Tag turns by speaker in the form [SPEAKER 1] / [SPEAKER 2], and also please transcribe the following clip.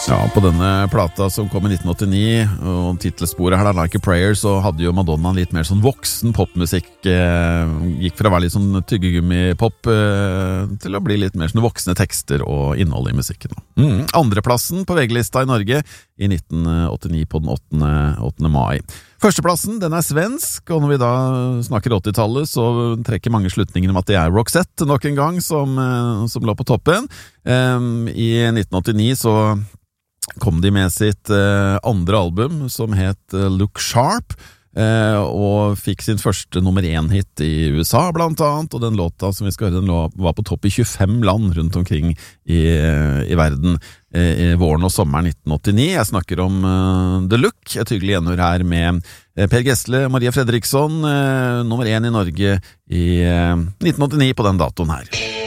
[SPEAKER 1] Ja, på denne plata som kom i 1989, og titelsporet her, Like a Prayer, så hadde jo Madonna en litt mer sånn voksen popmusikk. Gikk fra å være litt sånn tyggegummi-pop til å bli litt mer sånn voksne tekster og innhold i musikken. Andreplassen på VG-lista i Norge i 1989 på den 8. mai. Førsteplassen, den er svensk, og når vi da snakker 80-tallet, så trekker mange slutninger om at det er Roxette nok en gang som lå på toppen. I 1989 så kom de med sitt andre album som het Look Sharp, og fikk sin første nummer 1-hit i USA blant annet, og den låta som vi skal høre, den var på topp i 25 land rundt omkring i verden i våren og sommeren 1989. Jeg snakker om The Look, et hyggelig gjenhør her med Per Gessle, Maria Fredriksson, nummer 1 i Norge i 1989 på den datoen her.